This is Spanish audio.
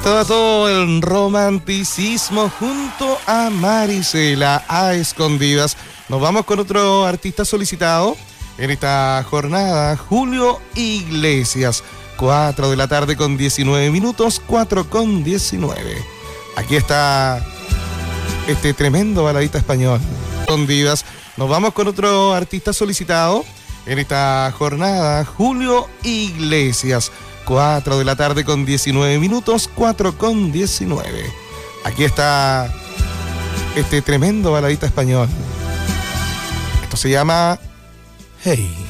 Todo el romanticismo junto a Marisela a escondidas. Nos vamos con otro artista solicitado en esta jornada, Julio Iglesias. 4 de la tarde con 19 minutos, 4:19. Aquí está este tremendo baladista español. Escondidas. Nos vamos con otro artista solicitado en esta jornada, Julio Iglesias. 4 de la tarde con 19 minutos, 4:19. Aquí está este tremendo baladista español. Esto se llama Hey.